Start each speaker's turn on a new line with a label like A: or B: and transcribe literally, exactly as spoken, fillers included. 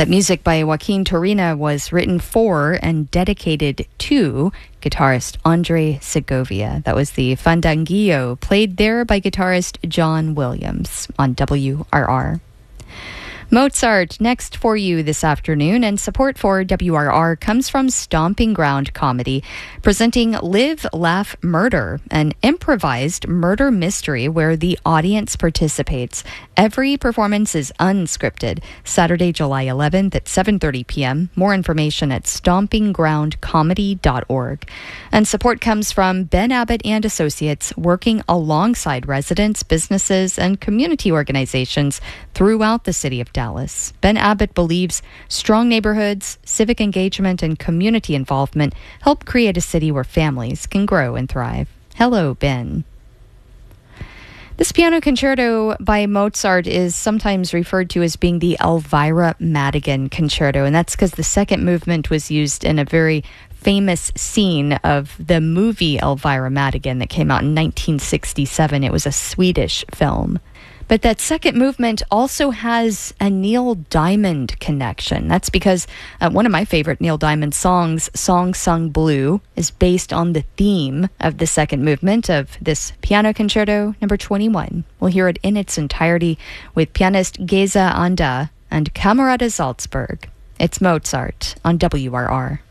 A: That music by Joaquin Turina was written for and dedicated to guitarist Andre Segovia. That was the Fandanguillo, played there by guitarist John Williams on W R R. Mozart next for you this afternoon, and support for W R R comes from Stomping Ground Comedy, presenting Live, Laugh, Murder, an improvised murder mystery where the audience participates. Every performance is unscripted. Saturday, July eleventh at seven thirty p.m. More information at stomping ground comedy dot org. And support comes from Ben Abbott and Associates, working alongside residents, businesses, and community organizations throughout the city of Dallas. Dallas. Ben Abbott believes strong neighborhoods, civic engagement, and community involvement help create a city where families can grow and thrive. Hello, Ben. This piano concerto by Mozart is sometimes referred to as being the Elvira Madigan Concerto, and that's because the second movement was used in a very famous scene of the movie Elvira Madigan that came out in nineteen sixty-seven. It was a Swedish film. But that second movement also has a Neil Diamond connection. That's because uh, one of my favorite Neil Diamond songs, Song Sung Blue, is based on the theme of the second movement of this piano concerto number twenty-one. We'll hear it in its entirety with pianist Geza Anda and Camerata Salzburg. It's Mozart on W R R.